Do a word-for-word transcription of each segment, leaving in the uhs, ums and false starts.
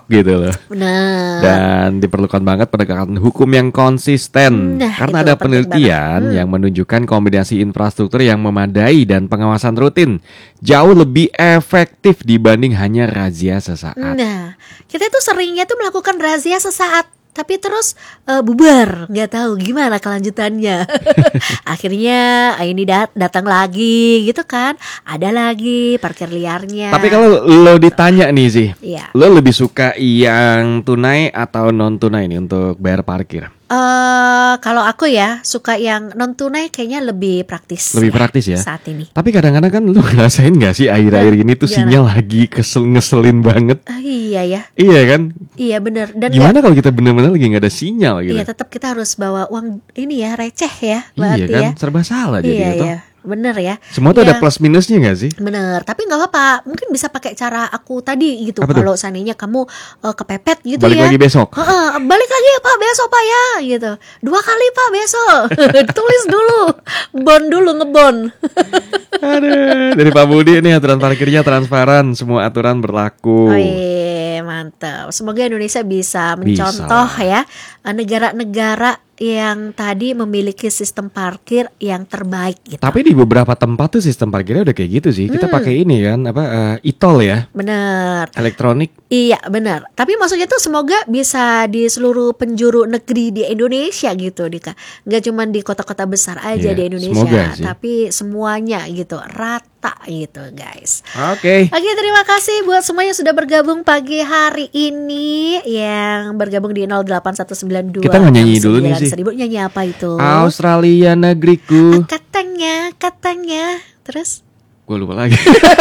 besok gitu loh. Benar. Dan diperlukan banget penegakan hukum yang konsisten. Nah, Karena itu ada penting penelitian banget. Hmm. yang menunjukkan kombinasi infrastruktur yang memadai dan pengawasan rutin jauh lebih efektif dibanding hanya razia sesaat. Nah, kita tuh seringnya tuh melakukan razia sesaat, tapi terus uh, bubar, nggak tahu gimana kelanjutannya. Akhirnya ini dat- datang lagi gitu kan, ada lagi parkir liarnya. Tapi kalau lo ditanya nih sih, Iya. lo lebih suka yang tunai atau non tunai nih untuk bayar parkir? Eh kalau aku ya suka yang non tunai, kayaknya lebih praktis. Lebih praktis ya. Saat ini. Tapi kadang-kadang kan lu ngerasain gak sih akhir-akhir ini tuh Gimana? sinyal lagi kesel ngeselin banget. Ah, iya ya, Iya kan? iya bener. Dan Gimana kalau kita bener-bener lagi gak ada sinyal gitu? iya, tetap kita harus bawa uang ini ya, receh ya, Iya berarti kan? ya. Serba salah Iya jadi itu. ya, bener ya. Semua tuh ada Yang- plus minusnya gak sih? Bener, tapi nggak apa-apa. Mungkin bisa pakai cara aku tadi gitu. Apa tuh? Kalau seandainya kamu uh, kepepet gitu Balik ya. lagi besok. Heeh, balik lagi ya Pak besok Pak ya gitu. Dua kali Pak besok. Tulis dulu, bon dulu ngebon. Aduh, dari Pak Budi nih aturan parkirnya transparan, semua aturan berlaku. Oh iya, mantap. Semoga Indonesia bisa mencontoh ya uh, negara-negara yang tadi memiliki sistem parkir yang terbaik gitu. Tapi di beberapa tempat tuh sistem parkirnya udah kayak gitu sih. Kita Hmm. pakai ini kan apa eh, e-tol ya, Bener. elektronik. Iya benar. Tapi maksudnya tuh semoga bisa di seluruh penjuru negeri di Indonesia gitu, Dika. Nggak cuma di kota-kota besar aja Iya, di Indonesia, semoga sih. tapi semuanya gitu, rata gitu, guys. Oke. Oke, terima kasih buat semua yang sudah bergabung pagi hari ini, yang bergabung di nol delapan satu sembilan dua. Kita nggak nyanyi dulu nih, sih. Nyanyi apa itu? Australia negeriku. Katanya, katanya. Terus? Gue lupa lagi.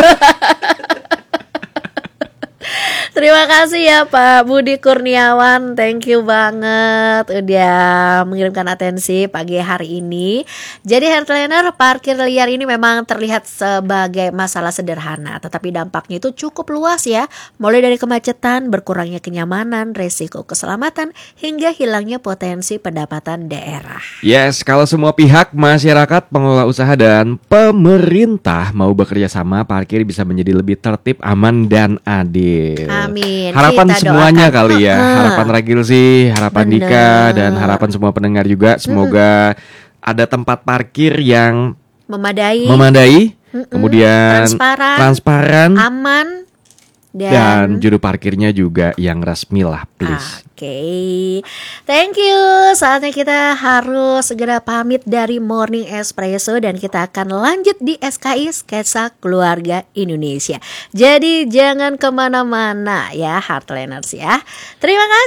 Terima kasih ya Pak Budi Kurniawan, thank you banget udah mengirimkan atensi pagi hari ini. Jadi Heartliner, parkir liar ini memang terlihat sebagai masalah sederhana, tetapi dampaknya itu cukup luas ya. Mulai dari kemacetan, berkurangnya kenyamanan, resiko keselamatan, hingga hilangnya potensi pendapatan daerah. Yes, kalau semua pihak, masyarakat, pengelola usaha, dan pemerintah mau bekerja sama, parkir bisa menjadi lebih tertib, aman, dan adil. Amin. Harapan Kita semuanya doakan. kali ya. Heeh. Harapan Ragil sih, harapan Bener. Dika, dan harapan semua pendengar juga. Semoga ada tempat parkir yang Memadai, memadai, Mm-mm. kemudian transparan, transparan, aman, dan dan, juru parkirnya juga yang resmi lah, please. Oke, thank you. Saatnya kita harus segera pamit dari Morning Espresso dan kita akan lanjut di S K I Sketsa Keluarga Indonesia. Jadi jangan kemana-mana ya Heartliners ya. Terima kasih.